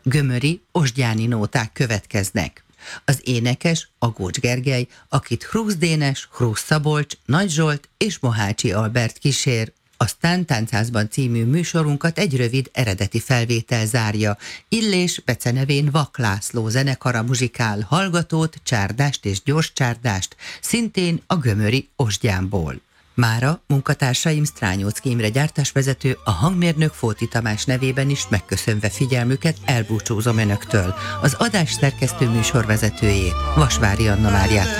gömöri, osgyáni nóták következnek. Az énekes Agócs Gergely, akit Hrusz Dénes, Hrusz Szabolcs, Nagy Zsolt és Mohácsi Albert kísér. Aztán Táncházban című műsorunkat egy rövid eredeti felvétel zárja. Illés becenevén Vak László zenekara muzsikál Hallgatót, Csárdást és Gyorscsárdást, szintén a gömöri Osgyánból. Mára munkatársaim Strányóczky Imre gyártásvezető, a hangmérnök Fóti Tamás nevében is megköszönve figyelmüket elbúcsúzom önöktől. Az adás szerkesztő műsorvezetőjét, Vasvári Anna Máriát